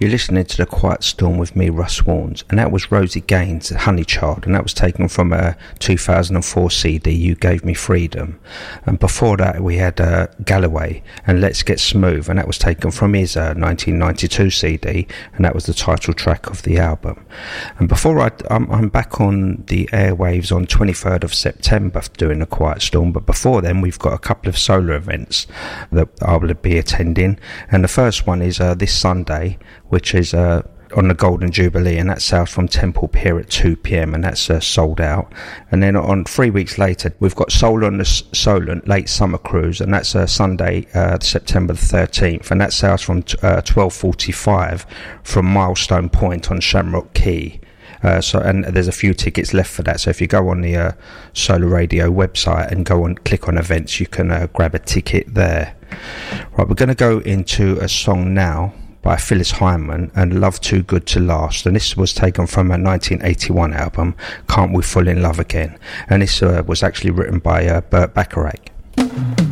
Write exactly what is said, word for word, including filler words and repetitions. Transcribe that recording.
You're listening to The Quiet Storm with me, Russ Warnes, and that was Rosie Gaines, Honeychild, and that was taken from a two thousand four C D, You Gave Me Freedom. And before that we had uh, Galloway and Let's Get Smooth, and that was taken from his uh, nineteen ninety-two C D, and that was the title track of the album. And before I, I'm, I'm back on the airwaves on twenty-third of September doing The Quiet Storm, but before then we've got a couple of solar events that I will be attending, and the first one is uh, this Sunday, which is uh, on the Golden Jubilee, and that's out from Temple Pier at two p.m, and that's uh, sold out. And then on three weeks later we've got Soul on the Solent Late Summer Cruise, and that's uh, Sunday uh, September the thirteenth, and that's out from uh, twelve forty-five from Milestone Point on Shamrock Quay. Uh, so and there's a few tickets left for that, so if you go on the uh, Solar Radio website and go on click on events, you can uh, grab a ticket there. Right, we're going to go into a song now by Phyllis Hyman, and Love Too Good to Last, and this was taken from a nineteen eighty-one album, Can't We Fall in Love Again, and this uh, was actually written by uh, Burt Bacharach.